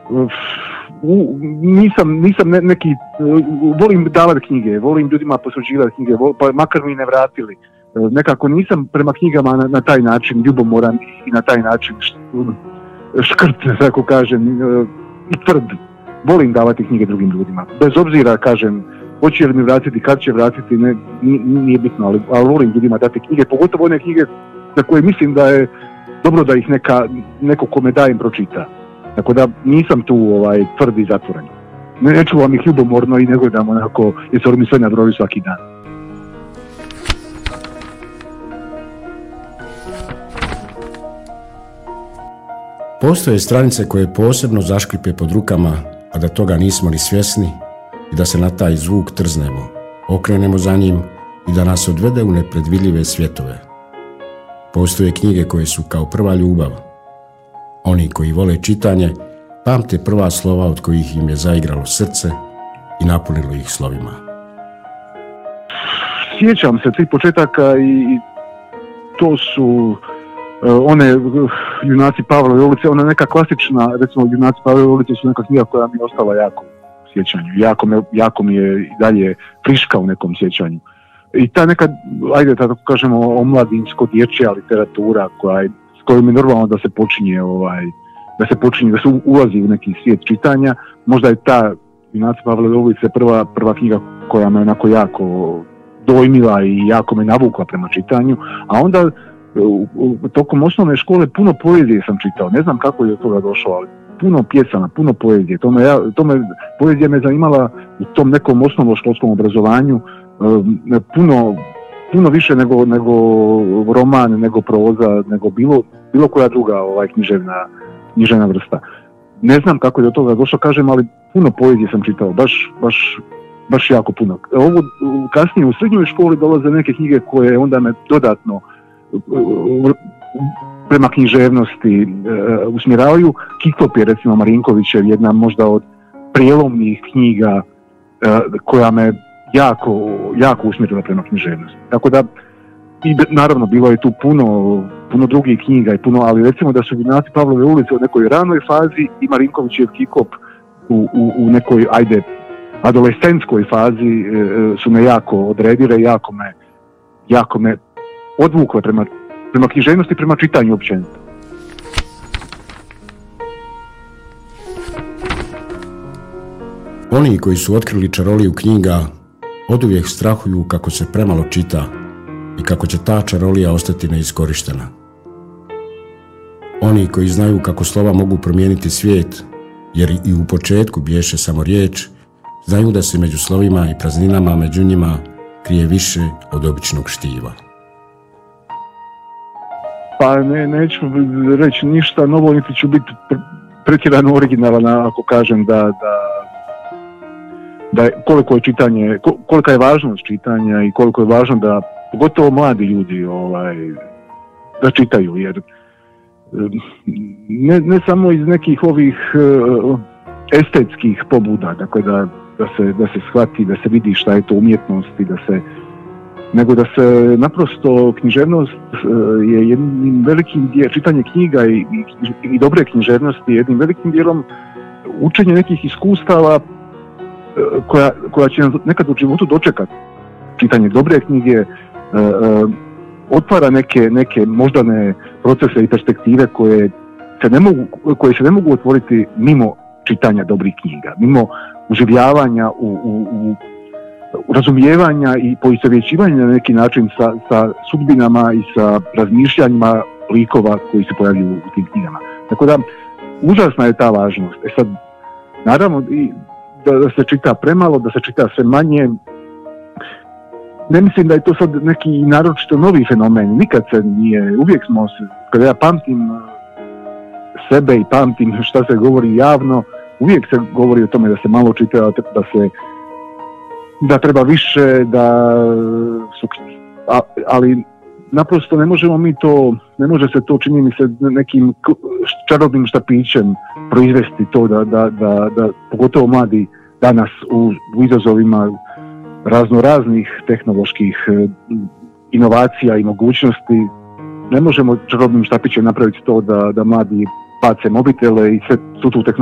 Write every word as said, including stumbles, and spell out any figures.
U, nisam, nisam ne, neki, volim davati knjige, volim ljudima posuđivati knjige, vol, pa makar mi ne vratili. Nekako nisam prema knjigama na, na taj način ljubomoran i na taj način škrt, tako kažem, i tvrd. Volim davati knjige drugim ljudima. Bez obzira, kažem, hoće li mi vratiti, kad će vratiti, ne, nije bitno, ali, ali volim ljudima dati knjige, pogotovo one knjige za koje mislim da je dobro da ih neka, neko kome dajem pročita. Tako da nisam tu ovaj, tvrd i zatvoren. Ne, ne čuvam ih ljubomorno i ne gledam onako, jesu mi sve na broju svaki dan. Postoje stranice koje posebno zaškripe pod rukama, a da toga nismo ni svjesni i da se na taj zvuk trznemo, okrenemo za njim i da nas odvede u nepredvidljive svjetove. Postoje knjige koje su kao prva ljubav. Oni koji vole čitanje pamte prva slova od kojih im je zaigralo srce i napunilo ih slovima. Sjećam se tih početaka i to su one Junaci Pavlove ulice, ona neka klasična, recimo Junaci Pavlove ulice su neka knjiga koja mi je ostala jako u sjećanju, jako, me, jako mi je i dalje friška u nekom sjećanju. I ta neka, ajde tako kažemo, omladinsko dječja literatura koja je, s kojom je normalno da se počinje, ovaj, da se počinje, da se ulazi u neki svijet čitanja, možda je ta Junaci Pavlove ulice prva, prva knjiga koja me onako jako dojmila i jako me navukla prema čitanju, a onda U, u, tokom osnovne škole puno poezije sam čitao, ne znam kako je do toga došlo, ali puno pjesama, puno poezije. To me, ja, to me, poezija me zanimala u tom nekom osnovnoškolskom obrazovanju um, puno, puno više nego, nego roman, nego proza, nego bilo, bilo koja druga ovaj, književna, književna vrsta. Ne znam kako je do toga došlo, kažem, ali puno poezije sam čitao, baš, baš, baš jako puno. Ovo, kasnije u srednjoj školi dolaze neke knjige koje onda me dodatno prema književnosti e, usmjeravaju. Kiklop je recimo Marinkovićev jedna možda od prijelomnih knjiga e, koja me jako, jako usmjerila prema književnosti. Tako da, i naravno bilo je tu puno, puno drugih knjiga i puno, ali recimo da su Junaci Pavlove ulice u nekoj ranoj fazi i Marinkovićev Kiklop u, u, u nekoj, ajde, adolescentskoj fazi e, su me jako odredile, jako me, jako me odvukle prema, prema književnosti, prema čitanju općenito. Oni koji su otkrili čaroliju knjiga oduvijek strahuju kako se premalo čita i kako će ta čarolija ostati neiskorištena. Oni koji znaju kako slova mogu promijeniti svijet, jer i u početku biješe samo riječ, znaju da se među slovima i prazninama među njima krije više od običnog štiva. Pa ne, neću reći ništa novo, niti ću biti pretjerano originalan ako kažem da, da, da koliko je čitanje, kolika je važnost čitanja i koliko je važno da, pogotovo mladi ljudi, ovaj, da čitaju, jer ne, ne samo iz nekih ovih estetskih pobuda, dakle da, da, se, da se shvati, da se vidi šta je to umjetnost i da se, nego da se naprosto književnost je jednim velikim dijelom, čitanje knjiga i, i, i dobre književnosti jednim velikim dijelom učenje nekih iskustava koja, koja će nekad u životu dočekati. Čitanje dobre knjige otvara neke, neke moždane procese i perspektive koje se ne mogu, koje se ne mogu otvoriti mimo čitanja dobrih knjiga, mimo uživljavanja u, u, u razumijevanja i poistovjećivanja na neki način sa, sa sudbinama i sa razmišljanjima likova koji se pojavljuju u tim knjigama. Tako da, užasna je ta važnost. E sad, naravno, i da, da se čita premalo, da se čita sve manje, ne mislim da je to sad neki naročito novi fenomen. Nikad se nije, uvijek smo se, kada ja pamtim sebe i pamtim šta se govori javno, uvijek se govori o tome da se malo čita, da se da treba više, da su, a, ali naprosto ne možemo mi to, ne može se to, čini mi se, nekim čarobnim štapićem proizvesti to da, da, da, da pogotovo mladi danas u, u izazovima razno raznih tehnoloških inovacija i mogućnosti, ne možemo čarobnim štapićem napraviti to da, da mladi bace mobitele i sve tu tu tehnologiju